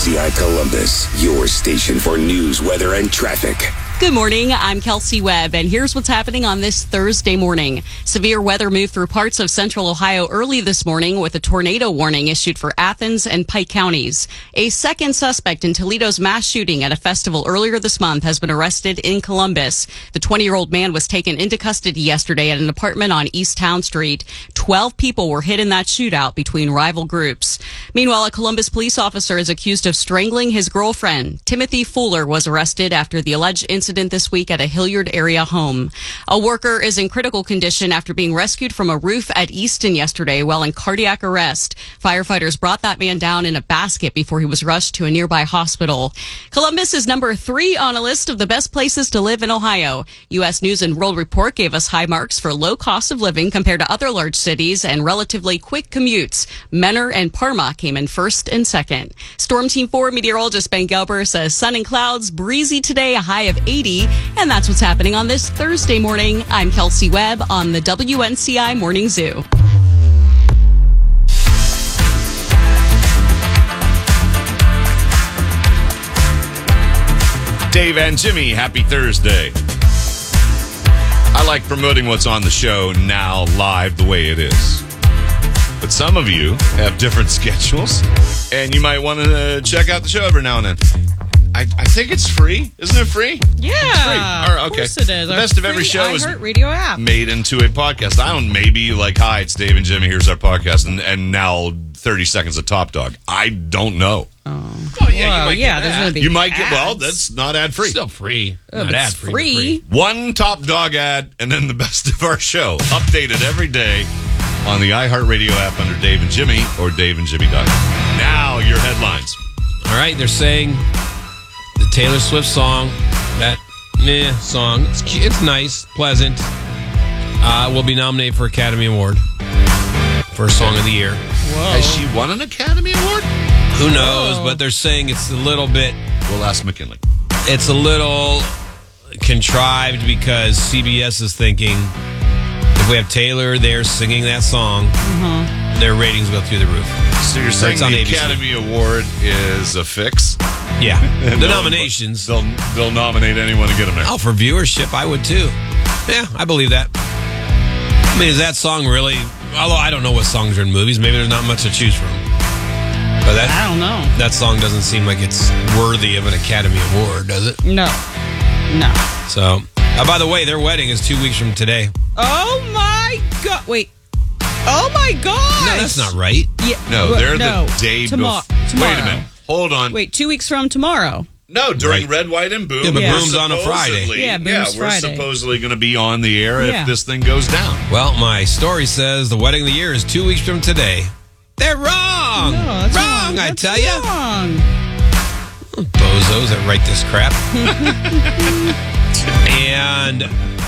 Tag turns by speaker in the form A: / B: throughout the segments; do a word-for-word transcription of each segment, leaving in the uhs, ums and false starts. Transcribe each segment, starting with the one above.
A: C I Columbus, your station for news, weather, and traffic.
B: Good morning, I'm Kelsey Webb, and here's what's happening on this Thursday morning. Severe weather moved through parts of central Ohio early this morning with a tornado warning issued for Athens and Pike counties. A second suspect in Toledo's mass shooting at a festival earlier this month has been arrested in Columbus. The twenty-year-old man was taken into custody yesterday at an apartment on East Town Street. Twelve people were hit in that shootout between rival groups. Meanwhile, a Columbus police officer is accused of strangling his girlfriend. Timothy Fuller was arrested after the alleged incident this week at a Hilliard area home. A worker is in critical condition after being rescued from a roof at Easton yesterday while in cardiac arrest. Firefighters brought that man down in a basket before he was rushed to a nearby hospital. Columbus is number three on a list of the best places to live in Ohio. U S News and World Report gave us high marks for low cost of living compared to other large cities and relatively quick commutes. Menor and Parma came in first and second. Storm Team four meteorologist Ben Gelber says sun and clouds, breezy today, a high of eighty. And that's what's happening on this Thursday morning. I'm Kelsey Webb on the W N C I Morning Zoo.
C: Dave and Jimmy, happy Thursday. I like promoting what's on the show now live the way it is. But some of you have different schedules, and you might want to check out the show every now and then. I, I think it's free. Isn't it free?
D: Yeah.
C: It's free. All right, okay.
D: Of course it is.
C: The
D: Our
C: best of every show is
D: Radio app.
C: made into a podcast. I don't maybe like, hi, it's Dave and Jimmy. Here's our podcast. And, and now thirty seconds of Top Dog. I don't know.
D: Oh,
C: oh yeah.
D: well,
C: you might
D: yeah,
C: get
D: there's
C: that.
D: going to be
C: You might get,
D: ads.
C: well, that's not ad free.
E: Still free.
D: Oh,
E: Not
D: it's
E: ad free.
D: free.
E: Free.
C: One Top Dog ad, and then the best of our show. Updated every day on the iHeartRadio app under Dave and Jimmy or dave and jimmy dot com. Now, your headlines.
E: All right, they're saying the Taylor Swift song, that meh song, it's, cu- it's nice, pleasant, uh, will be nominated for Academy Award for Song of the Year.
D: Whoa.
C: Has she won an Academy Award?
E: Who knows, but they're saying it's a little bit,
C: We'll ask McKinley.
E: it's a little contrived because C B S is thinking if we have Taylor there singing that song, their ratings go through the roof.
C: So you're saying
E: It's on
C: the
E: A B C.
C: Academy Award is a fix?
E: Yeah, the
C: They'll-
E: nominations.
C: They'll they'll nominate anyone to get them there.
E: Oh, for viewership, I would too. Yeah, I believe that. I mean, is that song really... Although I don't know what songs are in movies. Maybe there's not much to choose from. But that,
D: I don't know.
E: that song doesn't seem like it's worthy of an Academy Award, does it?
D: No. No.
E: So, uh, by the way, their wedding is two weeks from today.
D: Oh, my God. Wait. Oh, my God.
E: No, that's not right.
D: Yeah.
C: No,
D: Well,
C: they're
D: no.
C: the day
D: Tomo-
C: before.
D: tomorrow.
C: Wait a minute. Hold on.
D: Wait, two weeks from tomorrow.
C: No, during
E: Right.
C: Red, White, and Boom.
E: Yeah, but
C: we're
E: Boom's on a Friday.
C: supposedly-
D: Yeah, Boom's
C: yeah, we're
D: Friday.
C: supposedly going to be on the air
D: Yeah.
C: if this thing goes down.
E: Well, my story says the wedding of the year is two weeks from today. They're wrong.
D: No, that's
E: wrong,
D: wrong.
E: I
D: That's
E: tell you.
D: wrong.
E: Bozos that write this crap. And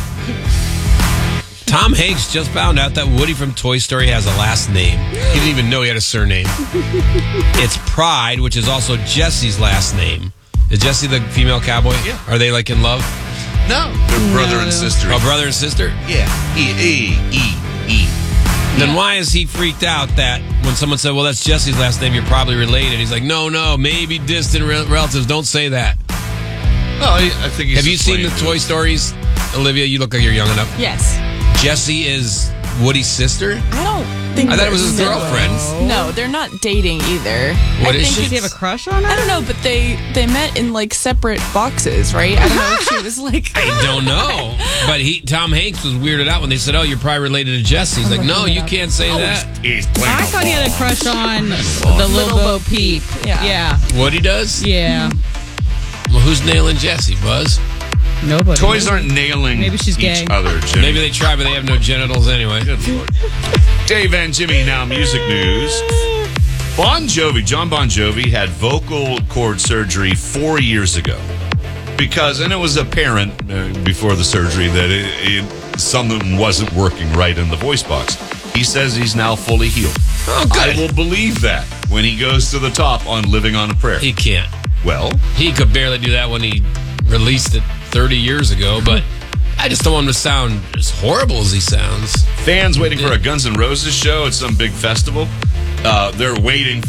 E: Tom Hanks just found out that Woody from Toy Story has a last name. He didn't even know he had a surname. It's Pride, which is also Jesse's last name. Is Jesse the female cowboy?
C: Yeah.
E: Are they like in love?
C: No, they're brother and sister.
E: Oh, brother and sister?
C: Yeah. E, E, E, E.
E: Then why is he freaked out that when someone said, well, that's Jesse's last name, you're probably related? He's like, no, no, maybe distant re- relatives. Don't say that.
C: Well, I I think he's
E: Have you seen the
C: explained
E: Toy
C: it.
E: Stories? Olivia, you look like you're young enough.
B: Yes.
E: Jesse is Woody's sister?
F: I don't think
E: I thought it
F: they're
E: was his
F: similar.
E: girlfriend.
F: No, they're not dating either.
E: What
F: I
E: is
F: think
E: she?
D: Does he
F: it's-
D: have a crush on her?
F: I don't know, but they they met in like separate boxes, right? I don't know if she was like.
E: I don't know. But he, Tom Hanks was weirded out when they said, oh, you're probably related to Jesse. He's like, no, you can't say that.
C: He's playing
D: I
C: the
D: thought he had a
C: ball.
D: crush on the Little Bo Peep.
F: Yeah.
D: Yeah.
E: Woody does?
D: Yeah.
E: Well, who's nailing Jesse, Buzz?
D: Nobody.
C: Toys aren't nailing
D: Maybe she's
C: each
D: gay.
C: other, Jimmy.
E: Maybe they try, but they have no genitals anyway.
C: Good Lord. Dave and Jimmy, now music news. Bon Jovi, John Bon Jovi, had vocal cord surgery four years ago. Because, and it was apparent uh, before the surgery that it, it, something wasn't working right in the voice box. He says he's now fully healed.
E: Oh, good.
C: I will believe that when he goes to the top on Living on a Prayer.
E: He can't.
C: Well,
E: He could barely do that when he released it thirty years ago, but I just don't want him to sound as horrible as he sounds.
C: fans waiting for a Guns N' Roses show at some big festival. Uh, they're waiting